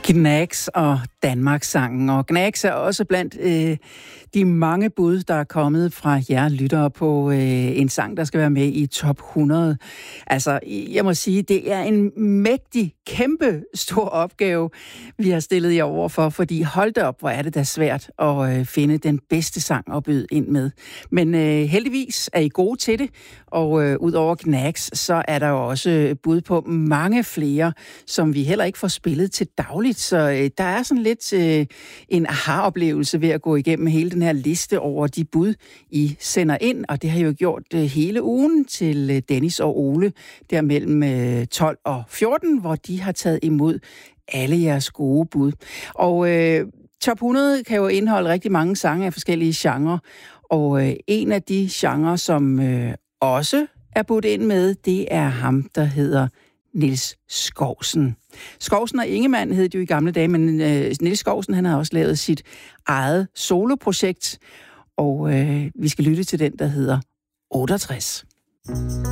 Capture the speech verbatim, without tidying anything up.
Gnags og Danmarkssangen. Og Gnags er også blandt øh, de mange bud, der er kommet fra jer lyttere på øh, en sang, der skal være med i top hundrede. Altså, jeg må sige, det er en mægtig, kæmpe stor opgave, vi har stillet jer over for, fordi hold da op, hvor er det da svært at øh, finde den bedste sang at byde ind med. Men øh, heldigvis er I gode til det, og øh, ud over Gnags, så er der jo også bud på mange flere, som vi heller ikke får spillet til dagligt. Så øh, der er sådan lidt øh, en aha-oplevelse ved at gå igennem hele den her liste over de bud, I sender ind. Og det har I jo gjort øh, hele ugen til øh, Dennis og Ole, der mellem øh, tolv og fjorten, hvor de har taget imod alle jeres gode bud. Og øh, top hundrede kan jo indeholde rigtig mange sange af forskellige genrer. Og øh, en af de genrer, som øh, også er budt ind med, det er ham, der hedder Niels Skousen. Skousen og Ingemann hed det jo i gamle dage, men øh, Niels Skousen, han har også lavet sit eget soloprojekt, og øh, vi skal lytte til den, der hedder otteogtres.